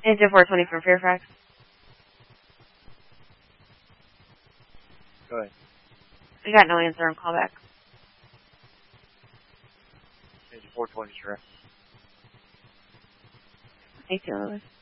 Agent 420 from Fairfax. Go ahead. We got no answer on callback. Agent 420, sure. Thank you, Lewis.